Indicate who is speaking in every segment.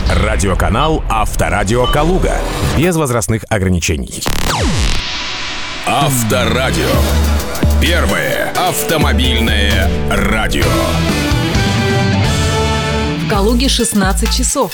Speaker 1: Радиоканал «Авторадио Калуга». Без возрастных ограничений.
Speaker 2: Авторадио. Первое автомобильное радио.
Speaker 3: В Калуге 16 часов.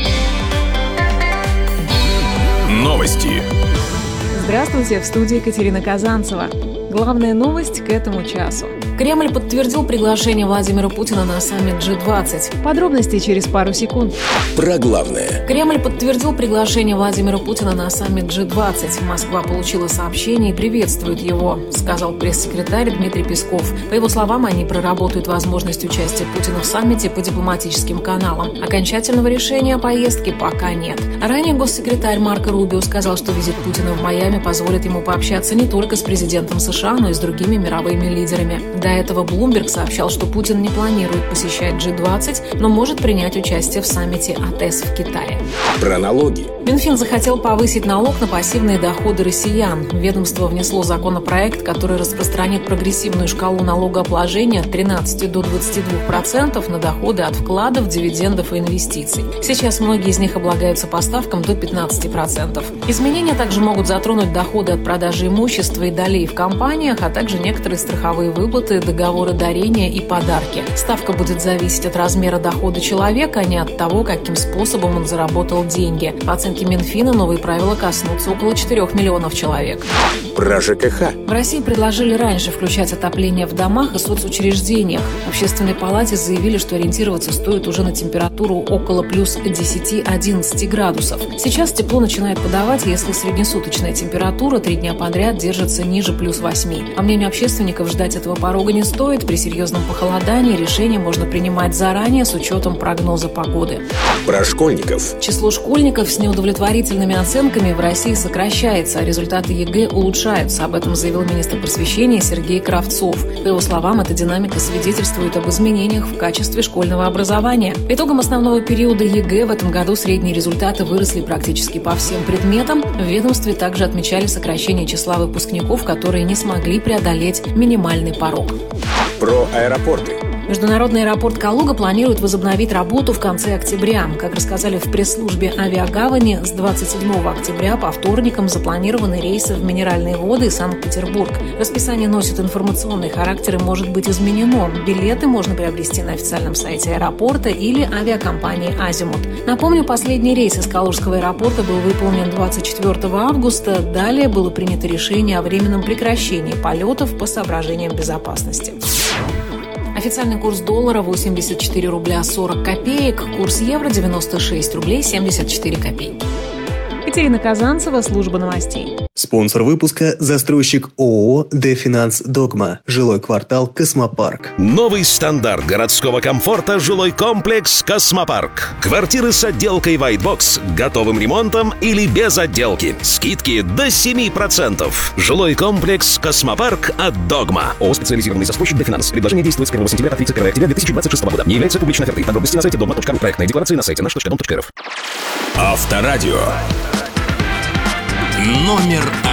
Speaker 2: Новости.
Speaker 4: Здравствуйте, в студии Екатерина Казанцева. Главная новость к этому часу.
Speaker 3: Кремль подтвердил приглашение Владимира Путина на саммит G20.
Speaker 4: Подробности через пару секунд.
Speaker 2: Про главное.
Speaker 3: Кремль подтвердил приглашение Владимира Путина на саммит G20. Москва получила сообщение и приветствует его, сказал пресс-секретарь Дмитрий Песков. По его словам, они проработают возможность участия Путина в саммите по дипломатическим каналам. Окончательного решения о поездке пока нет. Ранее госсекретарь Марко Рубио сказал, что визит Путина в Майами позволит ему пообщаться не только с президентом США, но и с другими мировыми лидерами. До этого Bloomberg сообщал, что Путин не планирует посещать G20, но может принять участие в саммите АТЭС в Китае.
Speaker 2: Про налоги.
Speaker 3: Минфин захотел повысить налог на пассивные доходы россиян. Ведомство внесло законопроект, который распространит прогрессивную шкалу налогообложения от 13 до 22% на доходы от вкладов, дивидендов и инвестиций. Сейчас многие из них облагаются по ставкам до 15%. Изменения также могут затронуть доходы от продажи имущества и долей в компаниях, а также некоторые страховые выплаты, договоры дарения и подарки. Ставка будет зависеть от размера дохода человека, а не от того, каким способом он заработал деньги. По оценке Минфина, новые правила коснутся около 4 миллионов человек.
Speaker 2: Про ЖКХ.
Speaker 3: В России предложили раньше включать отопление в домах и соцучреждениях. В Общественной палате заявили, что ориентироваться стоит уже на температуру около плюс 10-11 градусов. Сейчас тепло начинает подавать, если среднесуточная температура 3 дня подряд держится ниже плюс 8. По мнению общественников, ждать этого порога не стоит. При серьезном похолодании решение можно принимать заранее с учетом прогноза погоды.
Speaker 2: Про школьников.
Speaker 3: Число школьников с неудовлетворительными оценками в России сокращается, а результаты ЕГЭ улучшаются. Об этом заявил министр просвещения Сергей Кравцов. По его словам, эта динамика свидетельствует об изменениях в качестве школьного образования. По итогам основного периода ЕГЭ в этом году средние результаты выросли практически по всем предметам. В ведомстве также отмечали сокращение числа выпускников, которые не смогли преодолеть минимальный порог.
Speaker 2: Про аэропорты.
Speaker 3: Международный аэропорт Калуга планирует возобновить работу в конце октября. Как рассказали в пресс-службе авиагавани, с 27 октября по вторникам запланированы рейсы в Минеральные воды и Санкт-Петербург. Расписание носит информационный характер и может быть изменено. Билеты можно приобрести на официальном сайте аэропорта или авиакомпании «Азимут». Напомню, последний рейс из Калужского аэропорта был выполнен 24 августа. Далее было принято решение о временном прекращении полетов по соображениям безопасности. Официальный курс доллара 84 рубля 40 копеек, курс евро 96 рублей 74 копейки.
Speaker 4: Екатерина Казанцева, служба новостей.
Speaker 5: Спонсор выпуска – застройщик ООО «Дефинанс Догма». Жилой квартал «Космопарк».
Speaker 6: Новый стандарт городского комфорта жилой комплекс «Космопарк». Квартиры с отделкой White Box, готовым ремонтом или без отделки. Скидки до 7%. Жилой комплекс «Космопарк» от «Догма». ООО «Специализированный застройщик Дефинанс». Предложение действует с 1 сентября по 31 октября 2026 года. Не является публичной офертой. Подробности на сайте dogma.ru. Проектная декларация на сайте наш.дом.рф.
Speaker 2: Авторадио. Номер